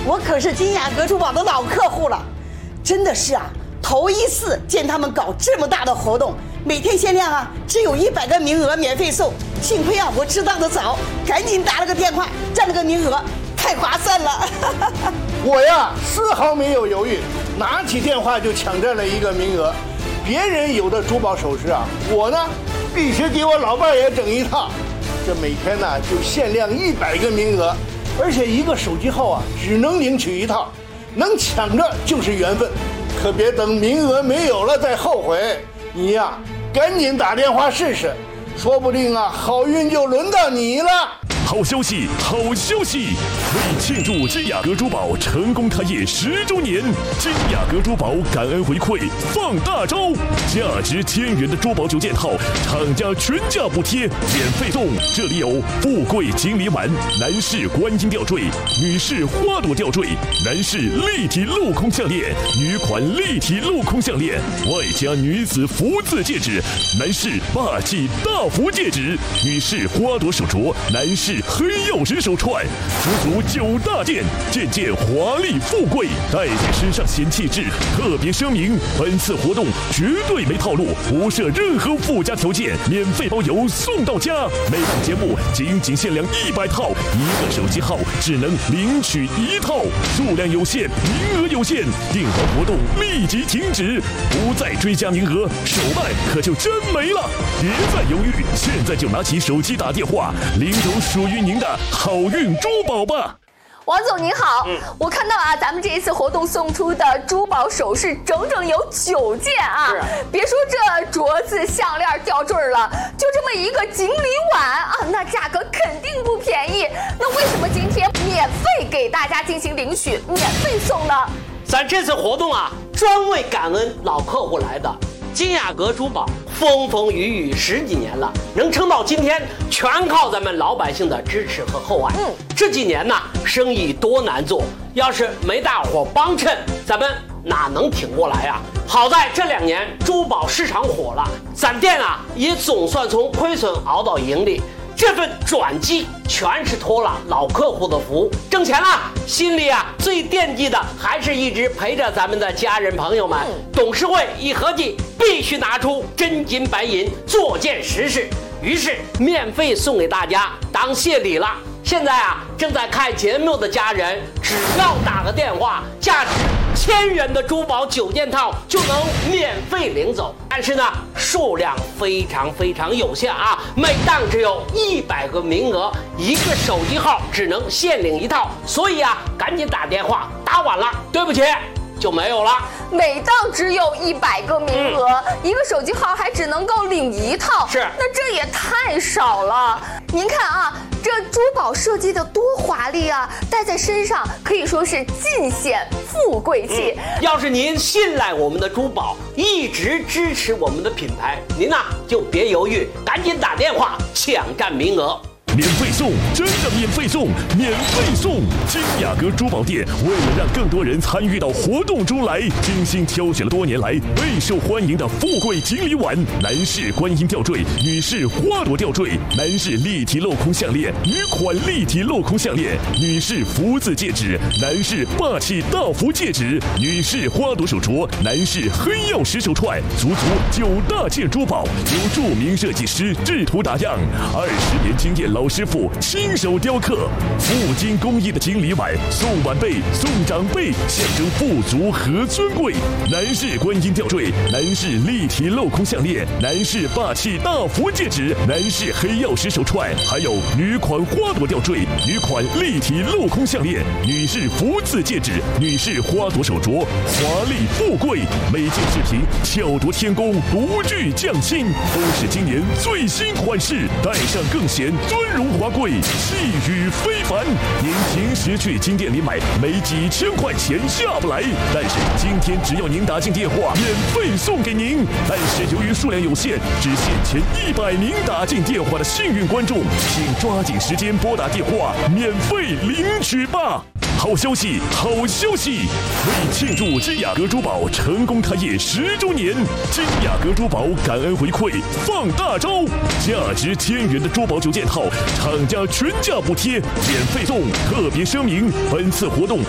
我可是金雅阁珠宝的老客户了，真的是啊，头一次见他们搞这么大的活动，每天限量啊，只有100个名额免费送。幸亏啊，我知道的早，赶紧打了个电话，占了个名额，太划算了。 我呀，丝毫没有犹豫，拿起电话就抢占了一个名额。别人有的珠宝首饰啊，我呢必须给我老伴也整一套。这每天呢就限量100个名额，而且一个手机号啊只能领取一套，能抢着就是缘分，可别等名额没有了再后悔。你呀，赶紧打电话试试，说不定啊好运就轮到你了。 好消息，好消息！为庆祝金雅阁珠宝成功开业10周年，金雅阁珠宝感恩回馈放大招，价值1000元的珠宝9件套，厂家全价补贴，免费送。这里有富贵锦鲤碗、男士观音吊坠、女士花朵吊坠、男士立体镂空项链、女款立体镂空项链，外加女子福字戒指、男士霸气大福戒指、女士花朵手镯、男士黑曜石手串，足9大件，件件华丽富贵，戴在身上显气质。特别声明，本次活动绝对没套路，不设任何附加条件，免费包邮送到家。每档节目仅限量100套，一个手机号只能领取1套，数量有限，名额有限，订单活动立即停止，不再追加名额，手办可就真没了。别再犹豫，现在就拿起手机打电话，领走属于您的好运珠宝吧。 王总您好，我看到啊，咱们这一次活动送出的珠宝首饰整整有9件啊！别说这镯子、项链、吊坠了，就这么一个锦鲤碗啊，那价格肯定不便宜。那为什么今天免费给大家进行领取，免费送呢？ 咱这次活动啊，专为感恩老客户来的。金雅阁珠宝风风雨雨10几年了，能撑到今天，全靠咱们老百姓的支持和厚爱。这几年呢，生意多难做，要是没大伙帮衬，咱们哪能挺过来啊？好在这2年珠宝市场火了，咱店啊也总算从亏损熬到盈利。这份转机全是托了老客户的福，挣钱了，心里啊最惦记的还是一直陪着咱们的家人朋友们。董事会一合计，必须拿出真金白银做件实事，于是免费送给大家当谢礼了。现在啊，正在看节目的家人，只要打个电话，价值1000元的珠宝9件套就能免费领走。但是呢，数量非常有限啊，每档只有100个名额，一个手机号只能限领1套，所以啊，赶紧打电话，打晚了，对不起，就没有了。 每档只有100个名额，一个手机号还只能够领1套， 是， 那这也太少了。您看啊，这珠宝设计的多华丽啊，戴在身上可以说是尽显富贵气。 要是您信赖我们的珠宝，一直支持我们的品牌，您呐就别犹豫，赶紧打电话抢占名额。 免费送，真的免费送，免费送！金雅阁珠宝店为了让更多人参与到活动中来，精心挑选了多年来备受欢迎的富贵锦鲤碗、男士观音吊坠、女士花朵吊坠、男士立体镂空项链、女款立体镂空项链、女士福字戒指、男士霸气大福戒指、女士花朵手镯、男士黑曜石手串，足9大件珠宝，由著名设计师制图打样，20年经验老师傅亲手雕刻，镀金工艺的锦鲤碗，送晚辈送长辈，象征富足和尊贵。男士观音吊坠，男士立体镂空项链，男士霸气大福戒指，男士黑曜石手串，还有女款花朵吊坠、女款立体镂空项链、女士福字戒指、女士花朵手镯，华丽富贵，每件饰品巧夺天工，不惧匠心，都是今年最新款式，戴上更显尊荣华贵，气宇非凡。您平时去金店里买，没几千块钱下不来，但是今天只要您打进电话，免费送给您。但是由于数量有限，只限前100名打进电话的幸运观众，请抓紧时间拨打电话，免费领取吧。好消息，好消息！为庆祝金雅阁珠宝成功开业10周年，金雅阁珠宝感恩回馈放大招，价值1000元的珠宝9件套，厂家全价补贴，免费送。特别声明，本次活动